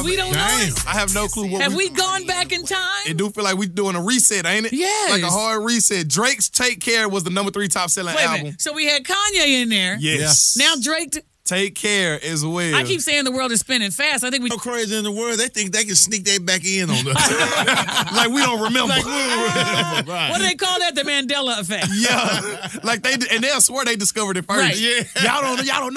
We don't know. I have no clue what Have we gone back in time? It do feel like we doing a reset, ain't it? Yes. Like a hard reset. Drake's Take Care was the number 3 top selling Wait a album. minute. So we had Kanye in there. Yes. Now Drake. Take Care as well. I keep saying the world is spinning fast. I think we So crazy in the world, they think they can sneak that back in on us. like we don't remember. Right. What do they call that? The Mandela effect. Yeah. Like and they'll swear they discovered it first. Right. Yeah. Y'all don't know.